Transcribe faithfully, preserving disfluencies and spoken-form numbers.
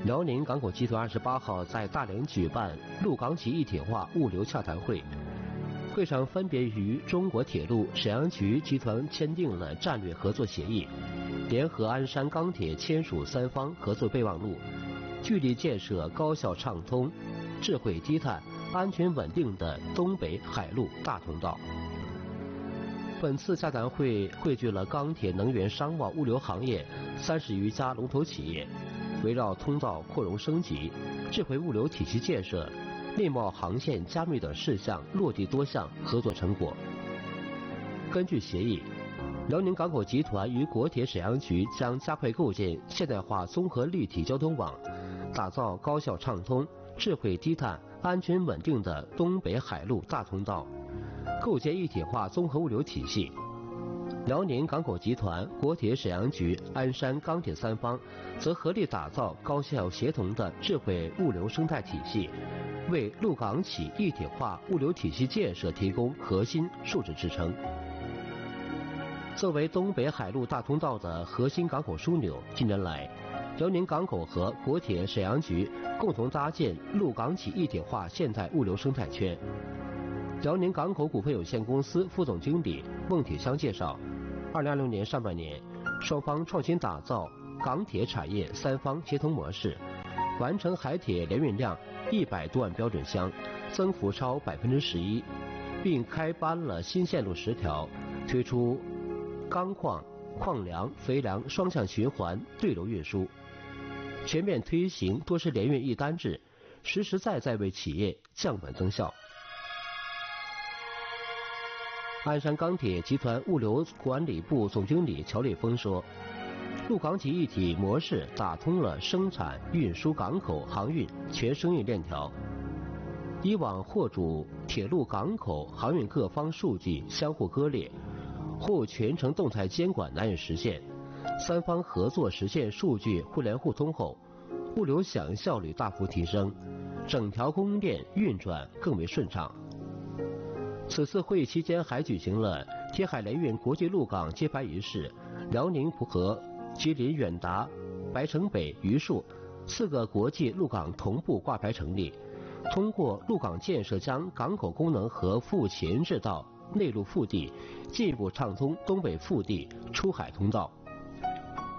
辽宁港口集团二十八号在大连举办陆港企一体化物流洽谈会，会上分别与中国铁路、沈阳局集团签订了战略合作协议，联合鞍山钢铁签署三方合作备忘录，聚力建设高效畅通、智慧低碳、安全稳定的东北海陆大通道。本次洽谈会汇聚了钢铁、能源、商贸、物流行业三十余家龙头企业，围绕通道扩容升级、智慧物流体系建设、内贸航线加密等事项落地多项合作成果。根据协议，辽宁港口集团与国铁沈阳局将加快构建现代化综合立体交通网，打造高效畅通、智慧低碳、安全稳定的东北海陆大通道，构建一体化综合物流体系。辽宁港口集团、国铁沈阳局、鞍山钢铁三方则合力打造高效协同的智慧物流生态体系，为陆港企一体化物流体系建设提供核心数字支撑。作为东北海陆大通道的核心港口枢纽，近年来，辽宁港口和国铁沈阳局共同搭建陆港企一体化现代物流生态圈。辽宁港口股份有限公司副总经理孟铁香介绍，二零二零年上半年，双方创新打造港铁产业三方协同模式，完成海铁联运量一百多万标准箱，增幅超百分之十一，并开颁了新线路十条，推出钢矿、矿粮、肥粮双向循环对流运输，全面推行多式联运一单制，实实在在为企业降本增效。鞍山钢铁集团物流管理部总经理乔立峰说，陆港企一体模式打通了生产、运输、港口、航运全生意链条。以往货主、铁路、港口、航运各方数据相互割裂，货物全程动态监管难以实现，三方合作实现数据互联互通后，物流响应效率大幅提升，整条供应链运转更为顺畅。此次会议期间还举行了铁海联运国际陆港揭牌仪式，辽宁浦和、吉林远达、白城北、榆树四个国际陆港同步挂牌成立，通过陆港建设将港口功能和服务前置到内陆腹地，进一步畅通东北腹地出海通道。